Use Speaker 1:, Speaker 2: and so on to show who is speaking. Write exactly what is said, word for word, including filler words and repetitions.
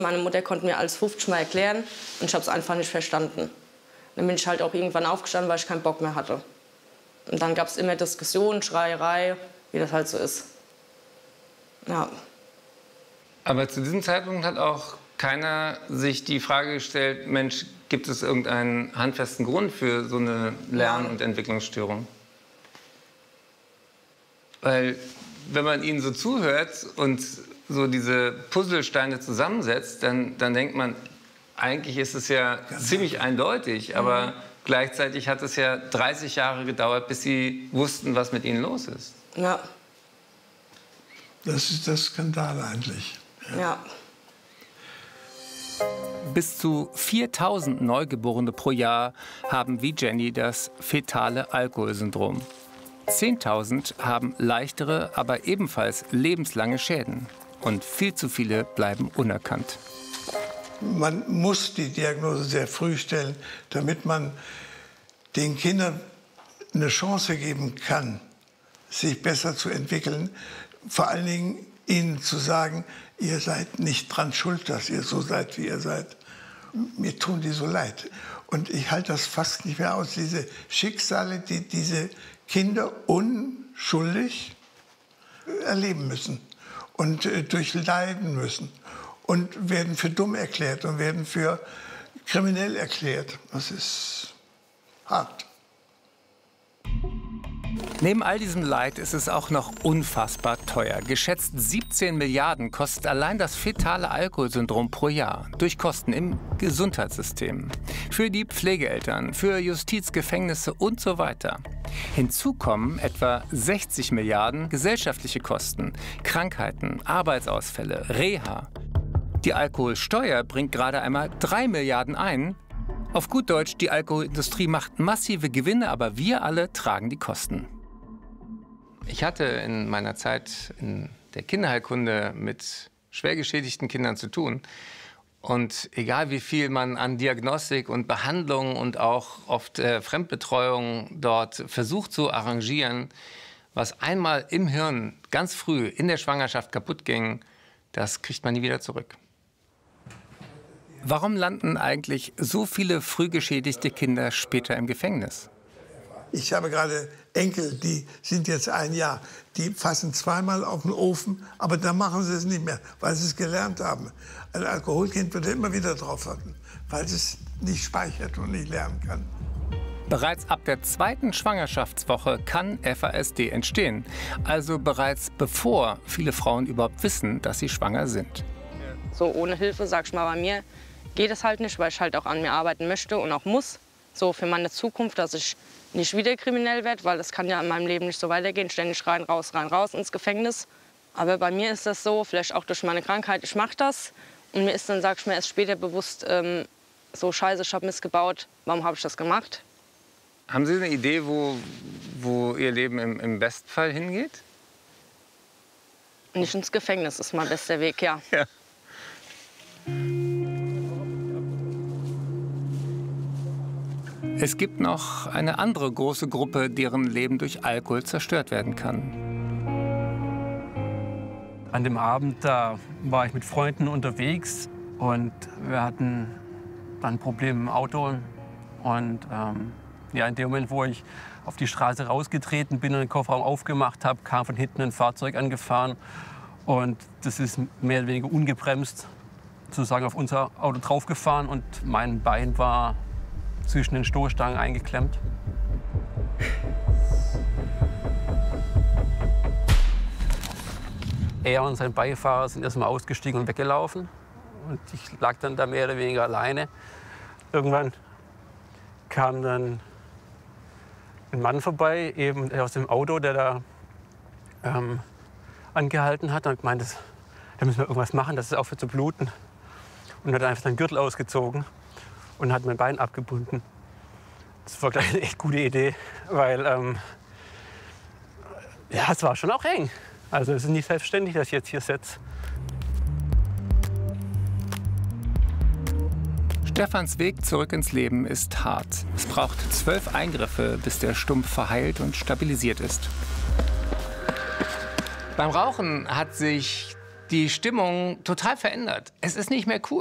Speaker 1: Meine Mutter konnte mir alles fünfzig Mal erklären und ich habe es einfach nicht verstanden. Dann bin ich halt auch irgendwann aufgestanden, weil ich keinen Bock mehr hatte. Und dann gab es immer Diskussionen, Schreierei, wie das halt so ist. Ja.
Speaker 2: Aber zu diesem Zeitpunkt hat auch keiner sich die Frage gestellt, Mensch, gibt es irgendeinen handfesten Grund für so eine Lern- und Entwicklungsstörung? Weil wenn man ihnen so zuhört und so diese Puzzlesteine zusammensetzt, dann, dann denkt man, eigentlich ist es ja Ganz ziemlich einfach. eindeutig, aber mhm. gleichzeitig hat es ja dreißig Jahre gedauert, bis sie wussten, was mit ihnen los ist.
Speaker 1: Ja.
Speaker 3: Das ist der Skandal eigentlich.
Speaker 1: Ja. ja.
Speaker 4: Bis zu viertausend Neugeborene pro Jahr haben wie Jenny das fetale Alkoholsyndrom. zehntausend haben leichtere, aber ebenfalls lebenslange Schäden. Und viel zu viele bleiben unerkannt.
Speaker 3: Man muss die Diagnose sehr früh stellen, damit man den Kindern eine Chance geben kann, sich besser zu entwickeln. Vor allen Dingen ihnen zu sagen, ihr seid nicht dran schuld, dass ihr so seid, wie ihr seid. Mir tun die so leid. Und ich halte das fast nicht mehr aus, diese Schicksale, die diese Kinder unschuldig erleben müssen und äh, durchleiden müssen und werden für dumm erklärt und werden für kriminell erklärt. Das ist hart.
Speaker 4: Neben all diesem Leid ist es auch noch unfassbar teuer. Geschätzt siebzehn Milliarden kostet allein das fetale Alkoholsyndrom pro Jahr. Durch Kosten im Gesundheitssystem. Für die Pflegeeltern, für Justiz, Gefängnisse und so weiter. Hinzu kommen etwa sechzig Milliarden gesellschaftliche Kosten, Krankheiten, Arbeitsausfälle, Reha. Die Alkoholsteuer bringt gerade einmal drei Milliarden ein. Auf gut Deutsch, die Alkoholindustrie macht massive Gewinne, aber wir alle tragen die Kosten.
Speaker 2: Ich hatte in meiner Zeit in der Kinderheilkunde mit schwer geschädigten Kindern zu tun. Und egal wie viel man an Diagnostik und Behandlung und auch oft äh, Fremdbetreuung dort versucht zu arrangieren, was einmal im Hirn ganz früh in der Schwangerschaft kaputt ging, das kriegt man nie wieder zurück.
Speaker 4: Warum landen eigentlich so viele früh geschädigte Kinder später im Gefängnis?
Speaker 3: Ich habe gerade Enkel, die sind jetzt ein Jahr. Die fassen zweimal auf den Ofen, aber da machen sie es nicht mehr, weil sie es gelernt haben. Ein Alkoholkind wird immer wieder drauf hatten, weil es nicht speichert und nicht lernen kann.
Speaker 4: Bereits ab der zweiten Schwangerschaftswoche kann F A S D entstehen. Also bereits bevor viele Frauen überhaupt wissen, dass sie schwanger sind.
Speaker 1: So ohne Hilfe, sag ich mal, bei mir geht es halt nicht, weil ich halt auch an mir arbeiten möchte und auch muss. So für meine Zukunft, dass ich nicht wieder kriminell werde, weil das kann ja in meinem Leben nicht so weitergehen. Ständig rein, raus, rein, raus ins Gefängnis. Aber bei mir ist das so, vielleicht auch durch meine Krankheit, ich mache das. Und mir ist dann, sag ich mir, erst später bewusst, ähm, so scheiße, ich habe Mist gebaut, warum habe ich das gemacht?
Speaker 2: Haben Sie eine Idee, wo, wo Ihr Leben im, im Bestfall hingeht?
Speaker 1: Nicht ins Gefängnis ist mein bester Weg, ja.
Speaker 2: Ja.
Speaker 4: Es gibt noch eine andere große Gruppe, deren Leben durch Alkohol zerstört werden kann.
Speaker 5: An dem Abend, da war ich mit Freunden unterwegs und wir hatten dann ein Problem im Auto. Und ähm, ja, in dem Moment, wo ich auf die Straße rausgetreten bin und den Kofferraum aufgemacht habe, kam von hinten ein Fahrzeug angefahren. Und das ist mehr oder weniger ungebremst sozusagen auf unser Auto draufgefahren und mein Bein war zwischen den Stoßstangen eingeklemmt. Er und sein Beifahrer sind erstmal ausgestiegen und weggelaufen. Und ich lag dann da mehr oder weniger alleine. Irgendwann kam dann ein Mann vorbei, eben aus dem Auto, der da ähm, angehalten hat und meinte, da müssen wir irgendwas machen, dass es aufhört zu bluten. Und hat einfach seinen Gürtel ausgezogen und hat mein Bein abgebunden. Das war gleich eine echt gute Idee, weil ähm, ja, es war schon auch eng. Also es ist nicht selbstverständlich, dass ich jetzt hier sitze.
Speaker 4: Stefans Weg zurück ins Leben ist hart. Es braucht zwölf Eingriffe, bis der Stumpf verheilt und stabilisiert ist.
Speaker 2: Beim Rauchen hat sich die Stimmung total verändert. Es ist nicht mehr cool.